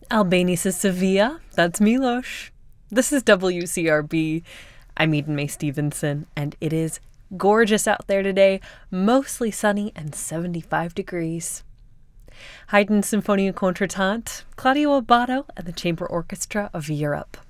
Albania Sevilla, that's Milos. This is WCRB. I'm Eden May Stevenson, and it is gorgeous out there today, mostly sunny and 75 degrees. Haydn Sinfonia Contretemps, Claudio Abbado and the Chamber Orchestra of Europe.